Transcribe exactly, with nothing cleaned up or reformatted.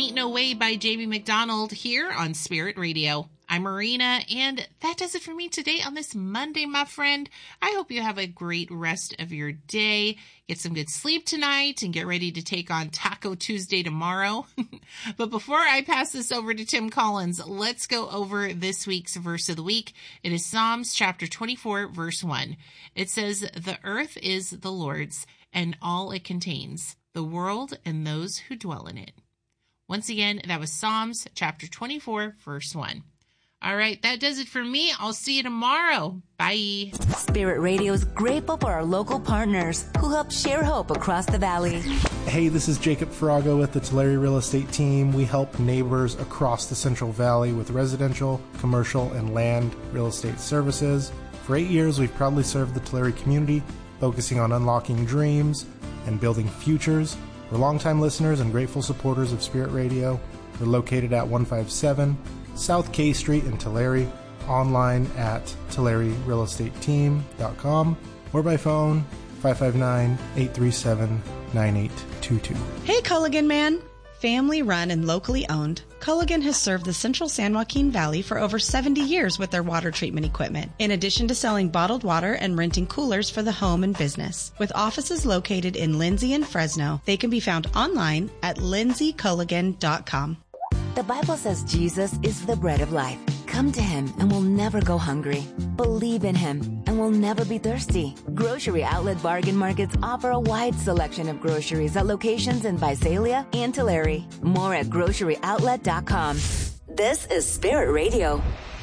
Ain't No Way by J B McDonald here on Spirit Radio. I'm Marina, and that does it for me today on this Monday, my friend. I hope you have a great rest of your day. Get some good sleep tonight and get ready to take on Taco Tuesday tomorrow. But before I pass this over to Tim Collins, let's go over this week's verse of the week. It is Psalms chapter twenty-four, verse one. It says, "The earth is the Lord's and all it contains, the world and those who dwell in it." Once again, that was Psalms chapter twenty-four, verse one. All right, that does it for me. I'll see you tomorrow. Bye. Spirit Radio is grateful for our local partners who help share hope across the valley. Hey, this is Jacob Farago with the Tulare Real Estate Team. We help neighbors across the Central Valley with residential, commercial, and land real estate services. For eight years, we've proudly served the Tulare community, focusing on unlocking dreams and building futures. We're longtime listeners and grateful supporters of Spirit Radio. We're located at one five seven South K Street in Tulare, online at tulare real estate team dot com, or by phone five five nine, eight three seven, nine eight two two. Hey, Culligan Man! Family run and locally owned, Culligan has served the central San Joaquin Valley for over seventy years with their water treatment equipment, in addition to selling bottled water and renting coolers for the home and business. With offices located in Lindsay and Fresno, they can be found online at lindsay culligan dot com. The Bible says Jesus is the bread of life. Come to him and we'll never go hungry. Believe in him and we'll never be thirsty. Grocery Outlet Bargain Markets offer a wide selection of groceries at locations in Visalia and Tulare. More at grocery outlet dot com. This is Spirit Radio.